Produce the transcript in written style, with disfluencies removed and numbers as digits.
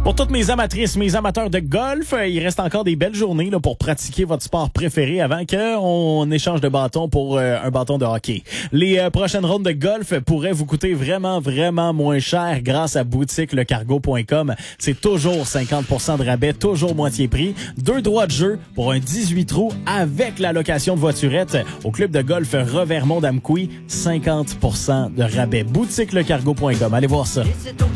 Pour toutes mes amatrices, mes amateurs de golf, il reste encore des belles journées là, pour pratiquer votre sport préféré avant qu'on échange de bâton pour un bâton de hockey. Les prochaines rondes de golf pourraient vous coûter vraiment, vraiment moins cher grâce à boutiquelecargo.com. C'est toujours 50% de rabais, toujours moitié prix. 2 droits de jeu pour un 18 trous avec la location de voiturette. Au club de golf Revermont-Damqui, 50% de rabais. Boutiquelecargo.com. Allez voir ça.